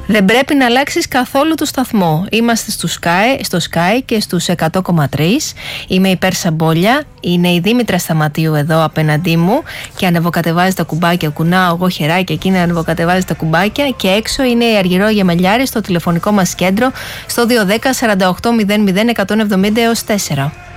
Δεν πρέπει να αλλάξεις καθόλου το σταθμό. Είμαστε στο Sky και στους 100,3. Είμαι η Πέρσα Μπόλια. Είναι η Δήμητρα Σταματίου εδώ απέναντί μου και ανεβοκατεβάζει τα κουμπάκια. Κουνάω εγώ χεράκι, εκείνη ανεβοκατεβάζει τα κουμπάκια. Και έξω είναι η Αργυρό Γεμελιάρη στο τηλεφωνικό μας κέντρο στο 210 48 00 170 έως 4.